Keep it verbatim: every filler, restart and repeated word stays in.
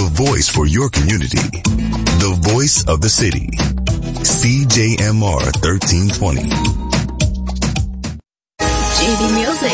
The voice for your community. The voice of the city. C J M R thirteen twenty. J B Music.